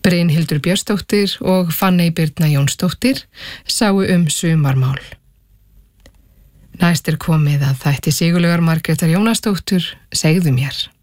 Brynhildur Björnsdóttir og Fanney Birna Jónsdóttir sáu sumarmál. Næst komið að þætti Sigurlaugar Margrétar Jónasdóttur, Segðu mér.